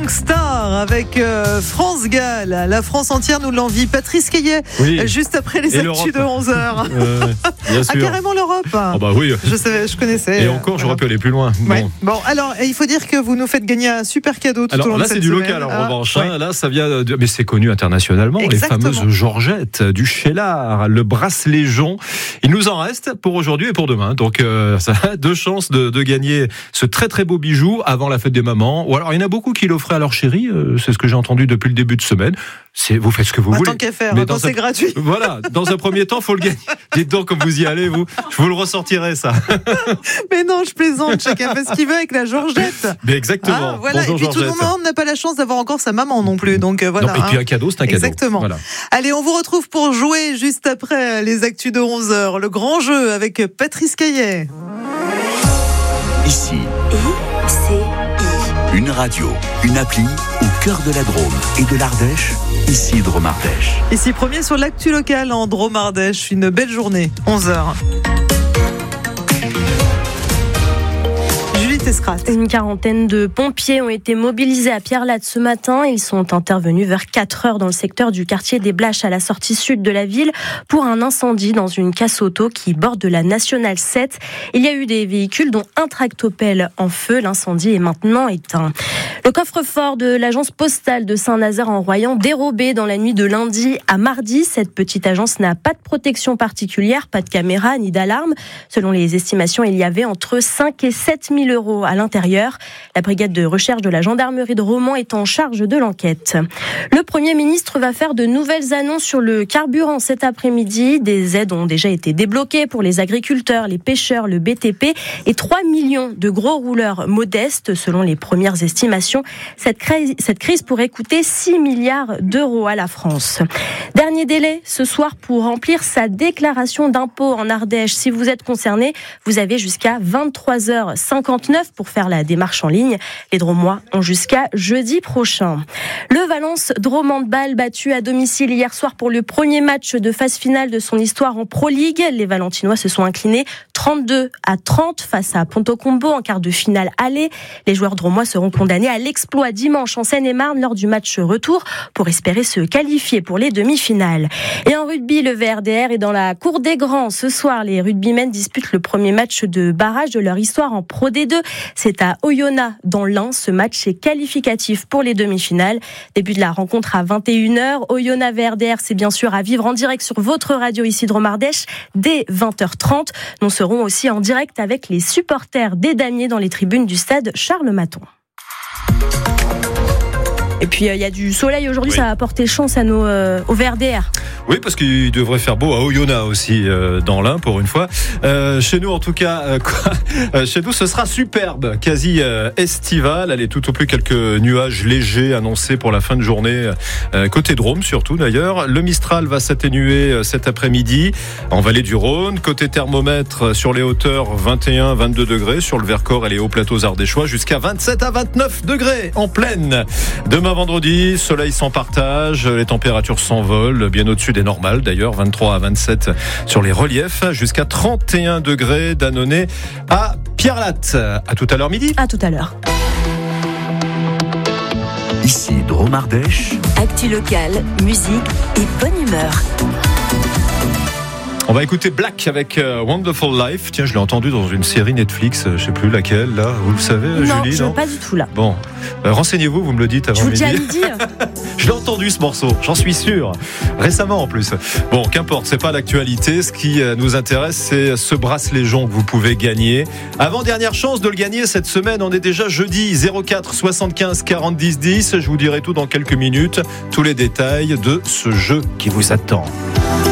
Star avec France Gall. La France entière nous l'envie. Patrice Caillet, juste après les actus de 11h. Bien sûr. Carrément l'Europe. Bah oui. Je connaissais. Et encore, j'aurais pu aller plus loin. Bon, alors, il faut dire que vous nous faites gagner un super cadeau tout au long de cette semaine. Là, c'est du local en revanche. Là, ça vient mais c'est connu internationalement. Exactement. Les fameuses Georgettes du Cheylard, le bracelet jonc. Il nous en reste pour aujourd'hui et pour demain. Donc, ça a 2 chances de gagner ce très très beau bijou avant la fête des mamans. Ou alors, il y en a beaucoup qui l'offraient à leur chérie. C'est ce que j'ai entendu depuis le début de semaine. Vous faites ce que vous voulez. Tant qu'à faire, c'est gratuit. Voilà, dans un premier temps, faut le gagner. Dites donc, comme vous y allez, je vous le ressortirai, ça. Mais non, je plaisante. Chacun fait ce qu'il veut avec la Georgette. Mais exactement. Voilà. Bonjour, et puis tout le monde n'a pas la chance d'avoir encore sa maman non plus. Donc voilà. Non, et puis un cadeau, c'est un cadeau. Exactement. Voilà. Allez, on vous retrouve pour jouer juste après les actus de 11h. Le grand jeu avec Patrice Caillet. Ici. Une radio, une appli au cœur de la Drôme et de l'Ardèche. Ici Drôme Ardèche. Ici premier sur l'actu locale en Drôme Ardèche. Une belle journée, 11h. Une quarantaine de pompiers ont été mobilisés à Pierrelatte ce matin. Ils sont intervenus vers 4h dans le secteur du quartier des Blaches à la sortie sud de la ville pour un incendie dans une casse auto qui borde la Nationale 7. Il y a eu des véhicules dont un tractopelle en feu. L'incendie est maintenant éteint. Le coffre-fort de l'agence postale de Saint-Nazaire-en-Royan dérobé dans la nuit de lundi à mardi. Cette petite agence n'a pas de protection particulière, pas de caméra ni d'alarme. Selon les estimations, il y avait entre 5 et 7 000 euros à l'intérieur. La brigade de recherche de la gendarmerie de Romans est en charge de l'enquête. Le Premier ministre va faire de nouvelles annonces sur le carburant cet après-midi. Des aides ont déjà été débloquées pour les agriculteurs, les pêcheurs, le BTP et 3 millions de gros rouleurs modestes selon les premières estimations. Cette crise pourrait coûter 6 milliards d'euros à la France. Dernier délai ce soir pour remplir sa déclaration d'impôt en Ardèche. Si vous êtes concerné, vous avez jusqu'à 23h59 pour faire la démarche en ligne. Les Dromois ont jusqu'à jeudi prochain. Le Valence Drôme Handball battu à domicile hier soir pour le premier match de phase finale de son histoire en Pro League. Les Valentinois se sont inclinés 32-30 face à Ponto Combo en quart de finale aller. Les joueurs dromois seront condamnés à l'exploit dimanche en Seine-et-Marne lors du match retour pour espérer se qualifier pour les demi-finales. Et en rugby, le VRDR est dans la cour des grands. Ce soir, les rugbymen disputent le premier match de barrage de leur histoire en Pro D2. C'est à Oyonnax dans l'Ain. Ce match est qualificatif pour les demi-finales. Début de la rencontre à 21h. Oyonnax VRDR, c'est bien sûr à vivre en direct sur votre radio ici Drôme Ardèche dès 20h30. Nous serons aussi en direct avec les supporters des Damiers dans les tribunes du stade Charles-Maton. Et puis il y a du soleil aujourd'hui, ça va apporter chance à au VRDR. Oui, parce qu'il devrait faire beau à Oyonnax aussi dans l'Ain pour une fois. Chez nous en tout cas, chez nous ce sera superbe, quasi estival. Allez, tout au plus quelques nuages légers annoncés pour la fin de journée côté Drôme surtout d'ailleurs. Le Mistral va s'atténuer cet après-midi en vallée du Rhône. Côté thermomètre sur les hauteurs 21-22 degrés sur le Vercors et les hauts plateaux ardéchois jusqu'à 27 à 29 degrés en plaine. Demain vendredi, soleil sans partage, les températures s'envolent bien au-dessus des normales d'ailleurs, 23 à 27 sur les reliefs, jusqu'à 31 degrés d'Annonay à Pierrelatte. À tout à l'heure midi. À tout à l'heure. Ici Drôme Ardèche. Actu locale, musique et bonne humeur. On va écouter Black avec Wonderful Life. Tiens, je l'ai entendu dans une série Netflix, je sais plus laquelle, là. Vous le savez, non, Julie, non, pas du tout là. Bon, renseignez-vous, vous me le dites avant midi. Je vous dis à midi. Je l'ai entendu ce morceau, j'en suis sûr. Récemment en plus. Bon, qu'importe, c'est pas l'actualité. Ce qui nous intéresse, c'est ce bracelet jonc que vous pouvez gagner. Avant-dernière chance de le gagner cette semaine, on est déjà jeudi 04 75 40 10 10. Je vous dirai tout dans quelques minutes, tous les détails de ce jeu qui vous attend.